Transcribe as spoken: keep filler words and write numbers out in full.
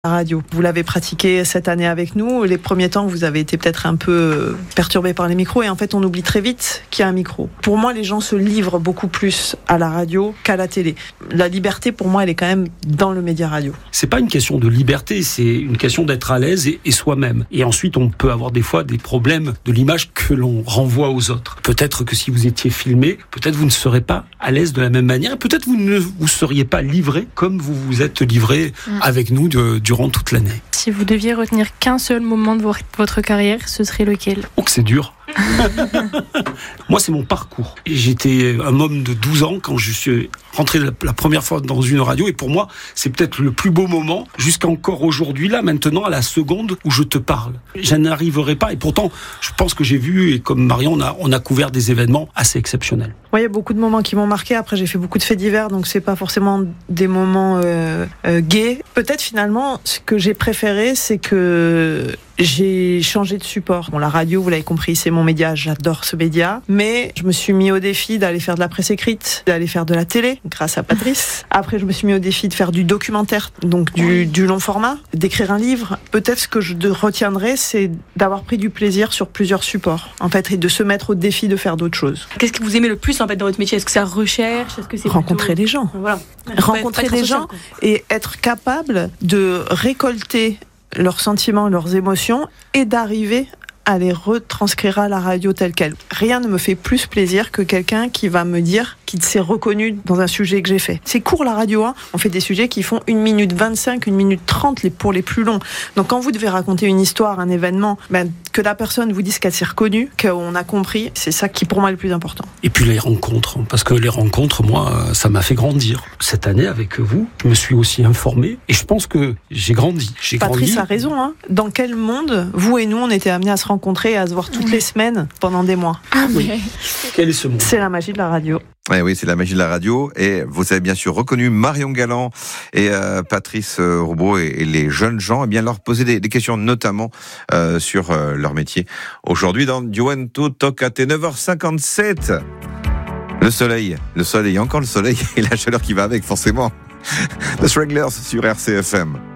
La radio, vous l'avez pratiqué cette année avec nous. Les premiers temps, vous avez été peut-être un peu perturbé par les micros et en fait, on oublie très vite qu'il y a un micro. Pour moi, les gens se livrent beaucoup plus à la radio qu'à la télé. La liberté, pour moi, elle est quand même dans le média radio. C'est pas une question de liberté, c'est une question d'être à l'aise et, et soi-même. Et ensuite, on peut avoir des fois des problèmes de l'image que l'on renvoie aux autres. Peut-être que si vous étiez filmé, peut-être vous ne serez pas à l'aise de la même manière. Peut-être vous ne vous seriez pas livré comme vous vous êtes livré mmh. avec nous de, durant toute l'année. Si vous deviez retenir qu'un seul moment de votre carrière, ce serait lequel ? Oh, que c'est dur. Moi, c'est mon parcours. J'étais un homme de douze ans quand je suis rentré la première fois dans une radio et pour moi, c'est peut-être le plus beau moment jusqu'encore aujourd'hui, là, maintenant, à la seconde où je te parle. Je n'arriverai pas et pourtant, je pense que j'ai vu, et comme Marion, on a, on a couvert des événements assez exceptionnels. Oui, il y a beaucoup de moments qui m'ont marqué. Après, j'ai fait beaucoup de faits divers, donc c'est pas forcément des moments euh, euh, gays. Peut-être finalement, ce que j'ai préféré, c'est que j'ai changé de support. Bon, la radio, vous l'avez compris, c'est mon média, j'adore ce média. Mais je me suis mis au défi d'aller faire de la presse écrite, d'aller faire de la télé, grâce à Patrice. Après, je me suis mis au défi de faire du documentaire, donc du, du long format, d'écrire un livre. Peut-être ce que je retiendrai, c'est d'avoir pris du plaisir sur plusieurs supports, en fait, et de se mettre au défi de faire d'autres choses. Qu'est-ce que vous aimez le plus, en fait, dans votre métier ? Est-ce que c'est la recherche ? Est-ce que c'est rencontrer plutôt... les gens. Voilà. Rencontrer les gens et être capable de récolter leurs sentiments, leurs émotions et d'arriver à les retranscrire à la radio telle quelle. Rien ne me fait plus plaisir que quelqu'un qui va me dire qu'il s'est reconnu dans un sujet que j'ai fait. C'est court la radio, hein. On fait des sujets qui font une minute vingt-cinq, une minute trente les, pour les plus longs. Donc quand vous devez raconter une histoire, un événement, ben, que la personne vous dise qu'elle s'est reconnue, qu'on a compris, c'est ça qui pour moi est le plus important. Et puis les rencontres, parce que les rencontres, moi, ça m'a fait grandir. Cette année, avec vous, je me suis aussi informé et je pense que j'ai grandi. J'ai Patrice grandi. a raison, hein. Dans quel monde, vous et nous, on était amenés à se rencontrer et à se voir toutes les semaines pendant des mois. Ah oui. Quel est ce monde ? C'est la magie de la radio. Eh oui, c'est la magie de la radio. Et vous avez bien sûr reconnu Marion Galland et euh, Patrice euh, Roubaud et, et les jeunes gens. Eh bien, leur poser des, des questions, notamment euh, sur euh, leur métier. Aujourd'hui, dans Duento Tocate, neuf heures cinquante-sept. Le soleil, le soleil, encore le soleil et la chaleur qui va avec, forcément. The Stranglers sur R C F M.